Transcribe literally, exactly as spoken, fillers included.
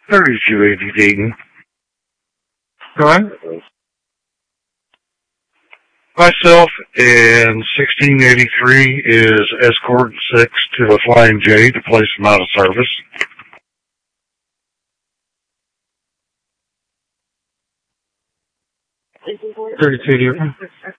thirty-two eighty Dayton. Go ahead. Myself in sixteen eighty-three is Escort six to the Flying J to place him out of service. thirty-two, do you?